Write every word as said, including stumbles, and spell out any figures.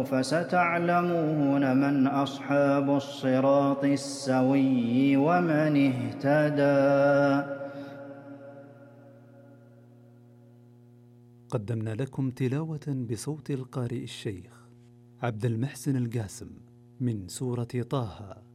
فستعلمون من أصحاب الصراط السوي ومن اهتدى. قدمنا لكم تلاوة بصوت القارئ الشيخ عبد المحسن القاسم من سورة طه.